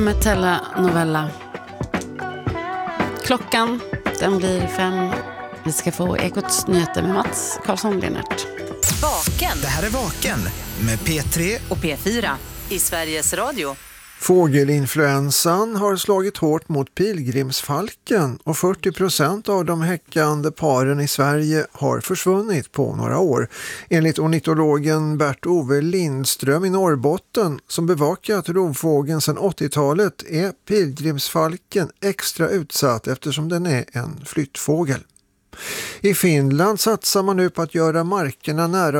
Med telenovella. Klockan, den blir 5. Vi ska få Ekots nyheter med Mats Karlsson-Linnert. Vaken. Det här är Vaken med P3 och P4 i Sveriges Radio. Fågelinfluensan har slagit hårt mot pilgrimsfalken och 40% av de häckande paren i Sverige har försvunnit på några år. Enligt ornitologen Bert-Ove Lindström i Norrbotten, som bevakat rovfågeln sedan 80-talet, är pilgrimsfalken extra utsatt eftersom den är en flyttfågel. I Finland satsar man nu på att göra markerna nära